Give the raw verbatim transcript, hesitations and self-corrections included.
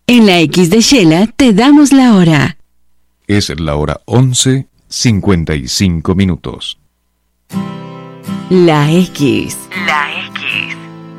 En la X de Shela te damos la hora. Es la hora once, cincuenta y cinco minutos. La X.